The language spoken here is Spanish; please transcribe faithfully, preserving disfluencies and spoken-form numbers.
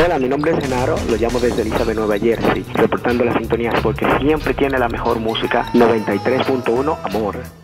Hola, mi nombre es Genaro, lo llamo desde Elizabeth, Nueva Jersey, reportando las sintonías porque siempre tiene la mejor música. Noventa y tres punto uno, amor.